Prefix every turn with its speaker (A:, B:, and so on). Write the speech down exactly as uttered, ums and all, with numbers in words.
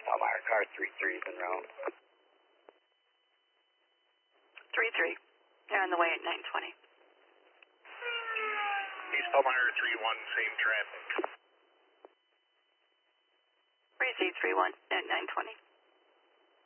A: Palmyra, car three three is en route.
B: three three. They're on the way at nine twenty.
C: East Palmyra three one, same traffic.
B: three Z three one at nine twenty.